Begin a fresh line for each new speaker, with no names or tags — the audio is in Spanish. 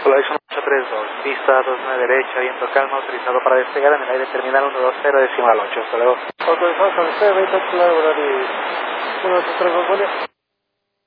Polaris 1832, pista 29 derecha, viento calma, autorizado para despegar en el aire terminal 120 decimal 8. Hasta luego.
Autorizado para usted, 20 Polaris 1832,